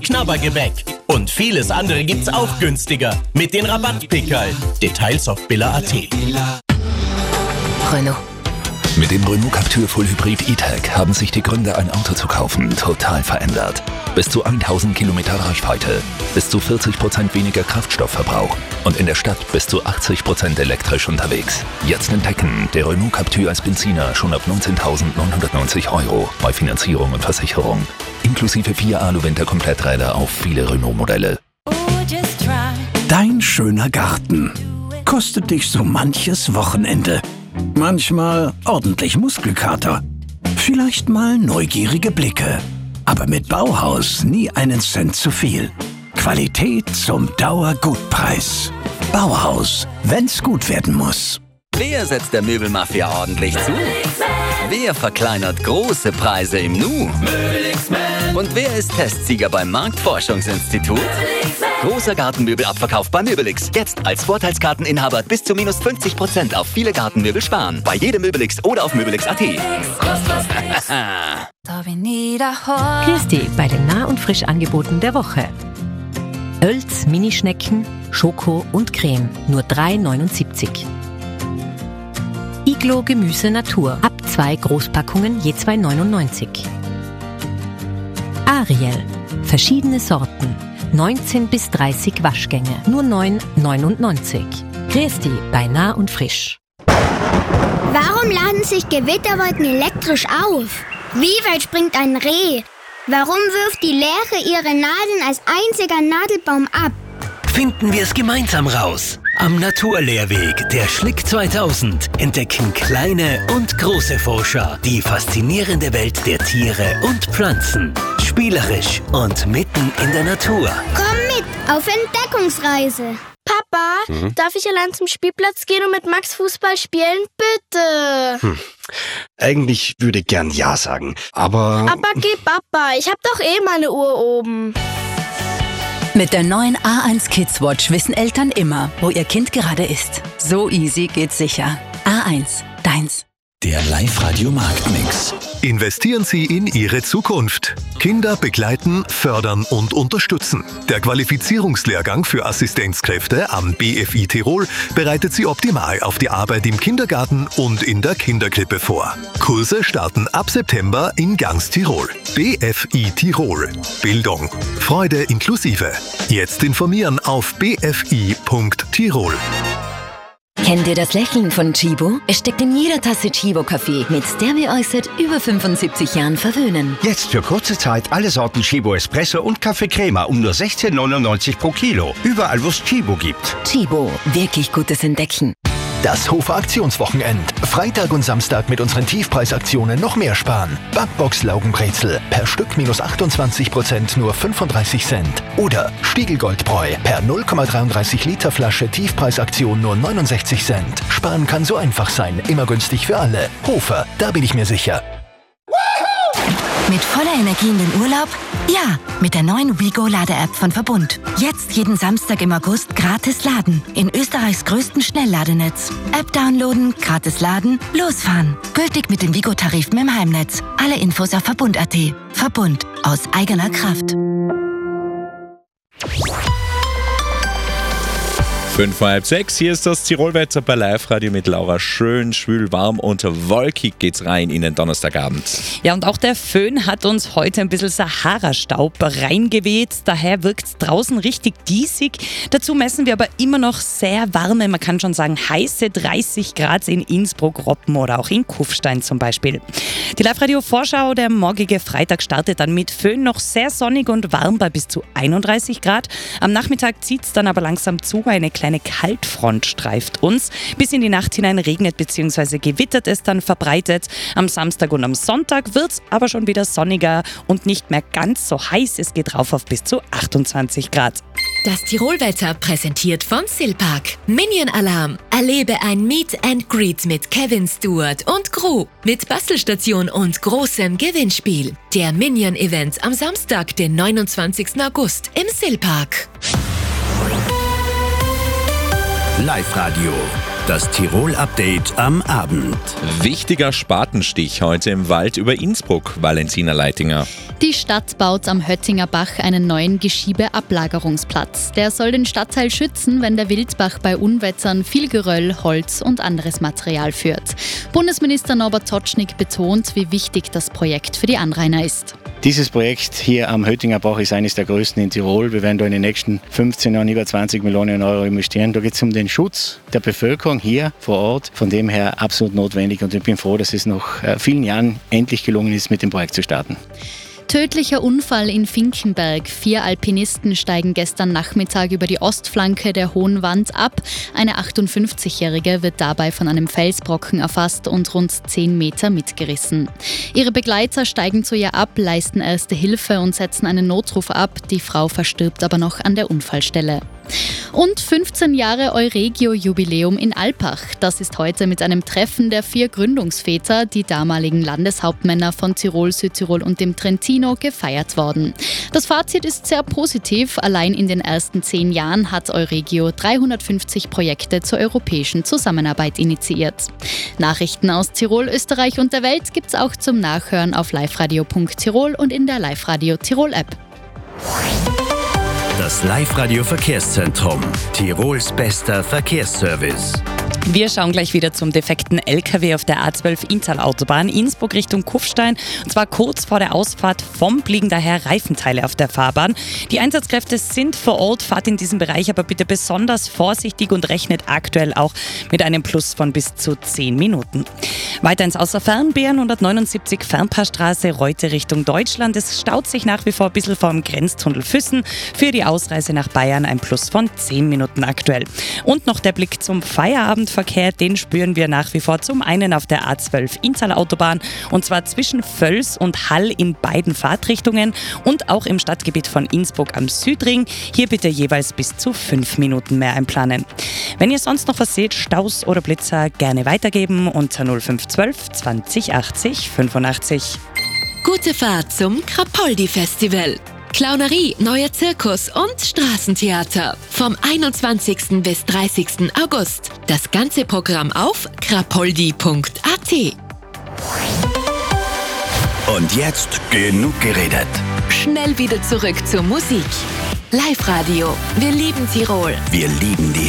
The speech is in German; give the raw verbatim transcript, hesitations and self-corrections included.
Knabbergebäck. Und vieles andere gibt's auch günstiger mit den Rabattpickerl. Details auf billa punkt at. Renault. Mit dem Renault Captur Full Hybrid E-Tech haben sich die Gründe, ein Auto zu kaufen, total verändert. Bis zu tausend Kilometer Reichweite, bis zu vierzig Prozent weniger Kraftstoffverbrauch und in der Stadt bis zu achtzig Prozent elektrisch unterwegs. Jetzt entdecken, der Renault Captur als Benziner schon ab neunzehntausendneunhundertneunzig Euro bei Finanzierung und Versicherung. Inklusive vier Alu-Winter-Kompletträder auf viele Renault-Modelle. Dein schöner Garten kostet dich so manches Wochenende. Manchmal ordentlich Muskelkater, vielleicht mal neugierige Blicke. Aber mit Bauhaus nie einen Cent zu viel. Qualität zum Dauergutpreis. Bauhaus, wenn's gut werden muss. Wer setzt der Möbelmafia ordentlich zu? Wer verkleinert große Preise im Nu? Und wer ist Testsieger beim Marktforschungsinstitut? Großer Gartenmöbelabverkauf bei Möbelix. Jetzt als Vorteilskarteninhaber bis zu minus fünfzig Prozent auf viele Gartenmöbel sparen. Bei jedem Möbelix oder auf möbelix punkt at. Christi bei den Nah- und Frischangeboten der Woche. Oelz Minischnecken, Schoko und Creme. Nur drei neunundsiebzig. Iglo Gemüse Natur. Ab zwei Großpackungen je zwei neunundneunzig. Ariel. Verschiedene Sorten. neunzehn bis dreißig Waschgänge. Nur neun neunundneunzig. Christi bei Nah und Frisch. Warum laden sich Gewitterwolken elektrisch auf? Wie weit springt ein Reh? Warum wirft die Lehre ihre Nadeln als einziger Nadelbaum ab? Finden wir es gemeinsam raus. Am Naturlehrweg der Schlick zweitausend entdecken kleine und große Forscher die faszinierende Welt der Tiere und Pflanzen. Spielerisch und mitten in der Natur. Komm mit auf Entdeckungsreise. Papa, mhm. darf ich allein zum Spielplatz gehen und mit Max Fußball spielen? Bitte. Hm. Eigentlich würde ich gern Ja sagen, aber... Aber geh Papa, ich hab doch eh meine Uhr oben. Mit der neuen A eins Kids Watch wissen Eltern immer, wo ihr Kind gerade ist. So easy geht's sicher. A eins, deins. Der Live-Radio-Marktmix. Investieren Sie in Ihre Zukunft. Kinder begleiten, fördern und unterstützen. Der Qualifizierungslehrgang für Assistenzkräfte am B F I Tirol bereitet Sie optimal auf die Arbeit im Kindergarten und in der Kinderkrippe vor. Kurse starten ab September in ganz Tirol. B F I Tirol. Bildung. Freude inklusive. Jetzt informieren auf b f i punkt tirol. Kennt ihr das Lächeln von Chibo? Es steckt in jeder Tasse Chibo-Kaffee, mit der wir euch seit über fünfundsiebzig Jahren verwöhnen. Jetzt für kurze Zeit alle Sorten Chibo Espresso und Kaffee Crema um nur sechzehn neunundneunzig pro Kilo. Überall, wo es Chibo gibt. Chibo, wirklich gutes Entdecken. Das Hofer Aktionswochenend. Freitag und Samstag mit unseren Tiefpreisaktionen noch mehr sparen. Backbox Laugenbrezel per Stück minus achtundzwanzig Prozent nur fünfunddreißig Cent. Oder Stiegelgoldbräu per null Komma dreiunddreißig Liter Flasche Tiefpreisaktion nur neunundsechzig Cent. Sparen kann so einfach sein, immer günstig für alle. Hofer, da bin ich mir sicher. Mit voller Energie in den Urlaub? Ja, mit der neuen WeGo-Lade-App von Verbund. Jetzt jeden Samstag im August gratis laden. In Österreichs größten Schnellladenetz. App downloaden, gratis laden, losfahren. Gültig mit den WeGo-Tarifen im Heimnetz. Alle Infos auf Verbund punkt at. Verbund. Aus eigener Kraft. Fünf vor halb sechs, hier ist das Tirolwetter bei Live-Radio mit Laura. Schön, schwül, warm und wolkig geht's rein in den Donnerstagabend. Ja, und auch der Föhn hat uns heute ein bisschen Sahara-Staub reingeweht. Daher wirkt es draußen richtig diesig. Dazu messen wir aber immer noch sehr warme, man kann schon sagen heiße dreißig Grad in Innsbruck, Roppen oder auch in Kufstein zum Beispiel. Die Live-Radio-Vorschau, der morgige Freitag, startet dann mit Föhn noch sehr sonnig und warm bei bis zu einunddreißig Grad. Am Nachmittag zieht es dann aber langsam zu, eine kleine Kaltfront streift uns. Bis in die Nacht hinein regnet bzw. gewittert es dann verbreitet. Am Samstag und am Sonntag wird es aber schon wieder sonniger und nicht mehr ganz so heiß. Es geht rauf auf bis zu achtundzwanzig Grad. Das Tirolwetter präsentiert von Silpark. Minion Alarm. Erlebe ein Meet and Greet mit Kevin Stewart und Crew. Mit Bastelstation und großem Gewinnspiel. Der Minion Event am Samstag, den neunundzwanzigsten August im Silpark. Live-Radio, das Tirol-Update am Abend. Wichtiger Spatenstich heute im Wald über Innsbruck, Valentina Leitinger. Die Stadt baut am Höttinger Bach einen neuen Geschiebeablagerungsplatz. Der soll den Stadtteil schützen, wenn der Wildbach bei Unwettern viel Geröll, Holz und anderes Material führt. Bundesminister Norbert Totschnig betont, wie wichtig das Projekt für die Anrainer ist. Dieses Projekt hier am Höttinger Bach ist eines der größten in Tirol. Wir werden da in den nächsten fünfzehn Jahren über zwanzig Millionen Euro investieren. Da geht es um den Schutz der Bevölkerung hier vor Ort. Von dem her absolut notwendig und ich bin froh, dass es nach vielen Jahren endlich gelungen ist, mit dem Projekt zu starten. Tödlicher Unfall in Finkenberg. Vier Alpinisten steigen gestern Nachmittag über die Ostflanke der Hohen Wand ab. Eine achtundfünfzigjährige wird dabei von einem Felsbrocken erfasst und rund zehn Meter mitgerissen. Ihre Begleiter steigen zu ihr ab, leisten erste Hilfe und setzen einen Notruf ab. Die Frau verstirbt aber noch an der Unfallstelle. Und fünfzehn Jahre Euregio-Jubiläum in Alpach. Das ist heute mit einem Treffen der vier Gründungsväter, die damaligen Landeshauptmänner von Tirol, Südtirol und dem Trentino, gefeiert worden. Das Fazit ist sehr positiv. Allein in den ersten zehn Jahren hat Euregio dreihundertfünfzig Projekte zur europäischen Zusammenarbeit initiiert. Nachrichten aus Tirol, Österreich und der Welt gibt's auch zum Nachhören auf liveradio punkt tirol und in der Live-Radio Tirol App. Das Live-Radio-Verkehrszentrum. Tirols bester Verkehrsservice. Wir schauen gleich wieder zum defekten L K W auf der A zwölf Inntal-Autobahn Innsbruck Richtung Kufstein. Und zwar kurz vor der Ausfahrt vom liegen daher Reifenteile auf der Fahrbahn. Die Einsatzkräfte sind vor Ort, fahrt in diesem Bereich aber bitte besonders vorsichtig und rechnet aktuell auch mit einem Plus von bis zu zehn Minuten. Weiter ins Außerfern, B N hundertneunundsiebzig Fernpassstraße, Reute Richtung Deutschland. Es staut sich nach wie vor ein bisschen vom Grenztunnel Füssen. Für die Ausreise nach Bayern ein Plus von zehn Minuten aktuell. Und noch der Blick zum Feierabendverkehr, den spüren wir nach wie vor zum einen auf der A zwölf Inntal-Autobahn und zwar zwischen Völs und Hall in beiden Fahrtrichtungen und auch im Stadtgebiet von Innsbruck am Südring. Hier bitte jeweils bis zu fünf Minuten mehr einplanen. Wenn ihr sonst noch was seht, Staus oder Blitzer, gerne weitergeben unter null fünf zwölf zwanzig achtzig fünfundachtzig. Gute Fahrt zum Krapoldi-Festival. Clownerie, neuer Zirkus und Straßentheater. Vom einundzwanzigsten bis dreißigsten August. Das ganze Programm auf krapoldi punkt a t. Und jetzt genug geredet. Schnell wieder zurück zur Musik. Live-Radio. Wir lieben Tirol. Wir lieben die